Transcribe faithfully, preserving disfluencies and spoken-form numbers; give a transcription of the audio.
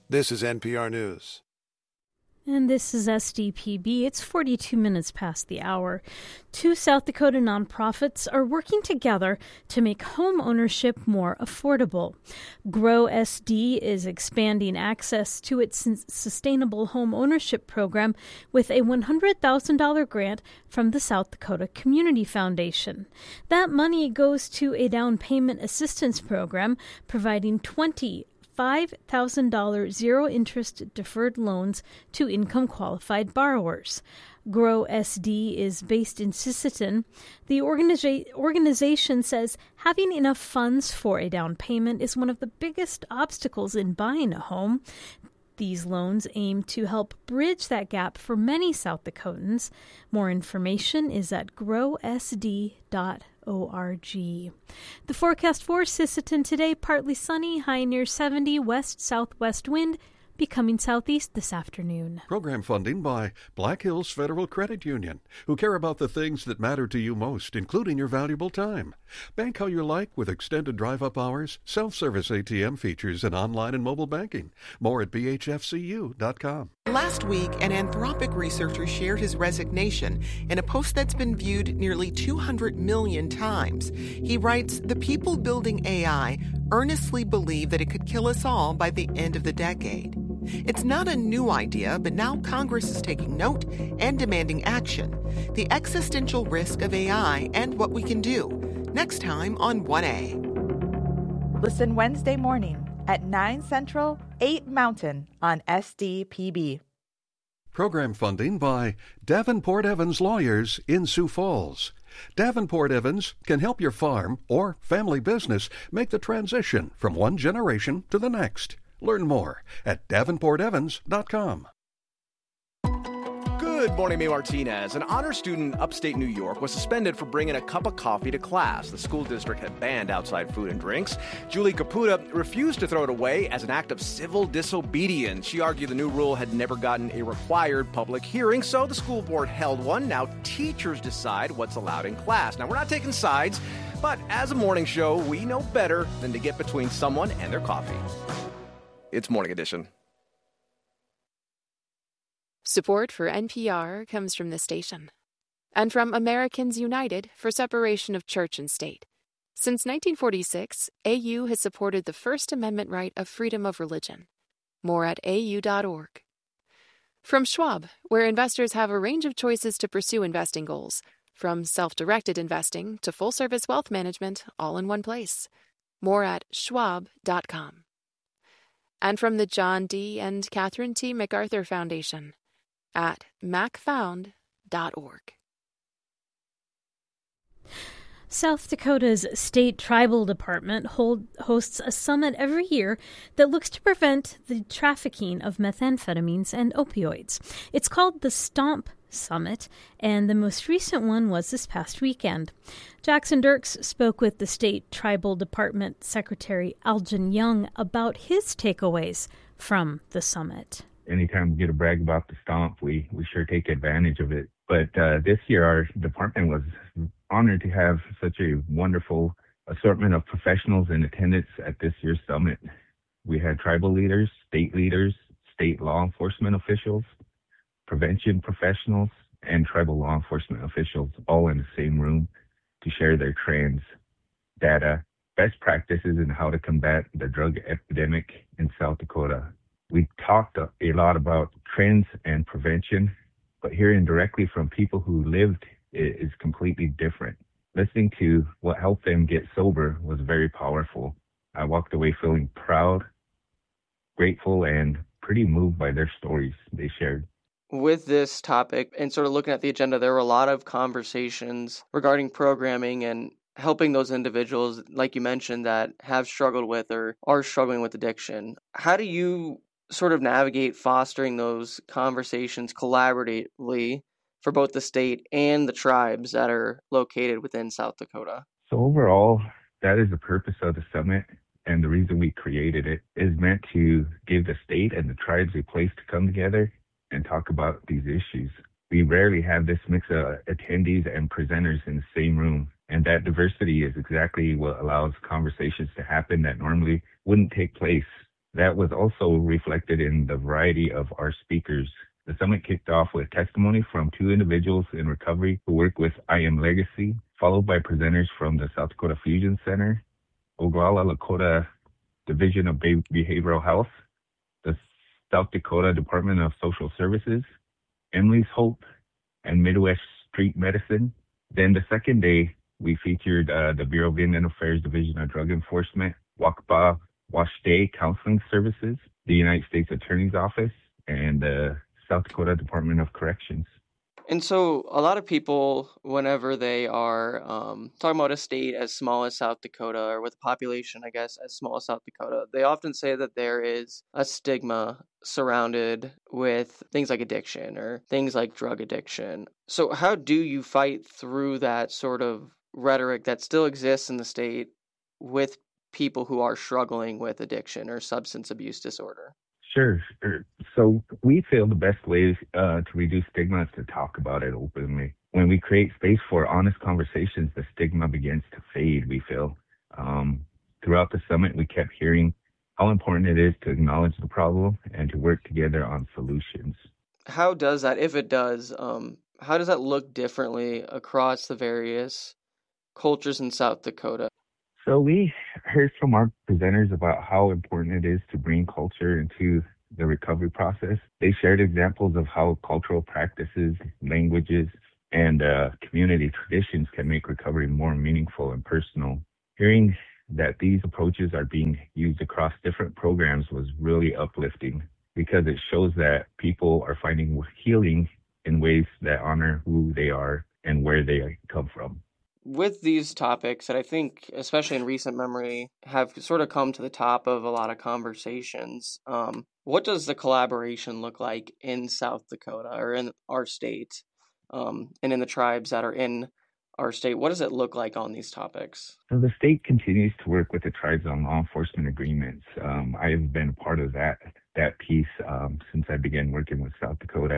This is N P R News. And this is S D P B. It's forty-two minutes past the hour. Two South Dakota nonprofits are working together to make home ownership more affordable. Grow S D is expanding access to its sustainable home ownership program with a one hundred thousand dollars grant from the South Dakota Community Foundation. That money goes to a down payment assistance program providing twenty five thousand dollars zero-interest deferred loans to income-qualified borrowers. Grow S D is based in Sisseton. The organiza- organization says having enough funds for a down payment is one of the biggest obstacles in buying a home. These loans aim to help bridge that gap for many South Dakotans. More information is at grow s d dot org. The forecast for Sisseton today, partly sunny, high near seventy, west-southwest wind, becoming southeast this afternoon. Program funding by Black Hills Federal Credit Union, who care about the things that matter to you most, including your valuable time. Bank how you like with extended drive-up hours, self-service A T M features, and online and mobile banking. More at b h f c u dot com. Last week, an Anthropic researcher shared his resignation in a post that's been viewed nearly two hundred million times. He writes, "The people building A I earnestly believe that it could kill us all by the end of the decade." It's not a new idea, but now Congress is taking note and demanding action. The existential risk of A I and what we can do. Next time on one A. Listen Wednesday morning at nine Central, eight Mountain on S D P B. Program funding by Davenport Evans Lawyers in Sioux Falls. Davenport Evans can help your farm or family business make the transition from one generation to the next. Learn more at davenport evans dot com. Good morning, May Martinez. An honor student in upstate New York was suspended for bringing a cup of coffee to class. The school district had banned outside food and drinks. Julie Caputa refused to throw it away as an act of civil disobedience. She argued the new rule had never gotten a required public hearing, so the school board held one. Now teachers decide what's allowed in class. Now, we're not taking sides, but as a morning show, we know better than to get between someone and their coffee. It's Morning Edition. Support for N P R comes from this station and from Americans United for Separation of Church and State. Since nineteen forty-six, A U has supported the First Amendment right of freedom of religion. More at a u dot org. From Schwab, where investors have a range of choices to pursue investing goals, from self-directed investing to full-service wealth management, all in one place. More at schwab dot com. And from the John D. and Catherine T. MacArthur Foundation at mac found dot org. South Dakota's State Tribal Department hold, hosts a summit every year that looks to prevent the trafficking of methamphetamines and opioids. It's called the STOMP Summit, and the most recent one was this past weekend. Jackson Dirks spoke with the State Tribal Department Secretary Algin Young about his takeaways from the summit. Anytime we get to brag about the STOMP, we, we sure take advantage of it. But uh, this year, our department was honored to have such a wonderful assortment of professionals in attendance at this year's summit. We had tribal leaders, state leaders, state law enforcement officials, prevention professionals, and tribal law enforcement officials all in the same room to share their trends, data, best practices, and how to combat the drug epidemic in South Dakota. We talked a lot about trends and prevention, but hearing directly from people who lived it is completely different. Listening to what helped them get sober was very powerful. I walked away feeling proud, grateful, and pretty moved by their stories they shared. With this topic and sort of looking at the agenda, there were a lot of conversations regarding programming and helping those individuals, like you mentioned, that have struggled with or are struggling with addiction. How do you sort of navigate fostering those conversations collaboratively for both the state and the tribes that are located within South Dakota? So overall, that is the purpose of the summit, and the reason we created it is meant to give the state and the tribes a place to come together and talk about these issues. We rarely have this mix of attendees and presenters in the same room, and that diversity is exactly what allows conversations to happen that normally wouldn't take place That was also reflected in the variety of our speakers. The summit kicked off with testimony from two individuals in recovery who work with I Am Legacy, followed by presenters from the South Dakota Fusion Center, Oglala Lakota Division of Be- Behavioral Health, the South Dakota Department of Social Services, Emily's Hope, and Midwest Street Medicine. Then the second day, we featured uh, the Bureau of Indian Affairs Division of Drug Enforcement, Wakpa Wash Day Counseling Services, the United States Attorney's Office, and the South Dakota Department of Corrections. And so a lot of people, whenever they are um, talking about a state as small as South Dakota, or with a population, I guess, as small as South Dakota, they often say that there is a stigma surrounded with things like addiction or things like drug addiction. So how do you fight through that sort of rhetoric that still exists in the state with people who are struggling with addiction or substance abuse disorder? Sure. So we feel the best way uh, to reduce stigma is to talk about it openly. When we create space for honest conversations, the stigma begins to fade, we feel. Um, throughout the summit, we kept hearing how important it is to acknowledge the problem and to work together on solutions. How does that, if it does, um, how does that look differently across the various cultures in South Dakota? So we heard from our presenters about how important it is to bring culture into the recovery process. They shared examples of how cultural practices, languages, and uh, community traditions can make recovery more meaningful and personal. Hearing that these approaches are being used across different programs was really uplifting because it shows that people are finding healing in ways that honor who they are and where they come from. With these topics that I think, especially in recent memory, have sort of come to the top of a lot of conversations, um, what does the collaboration look like in South Dakota or in our state um, and in the tribes that are in our state? What does it look like on these topics? So the state continues to work with the tribes on law enforcement agreements. Um, I have been a part of that that piece um, since I began working with South Dakota.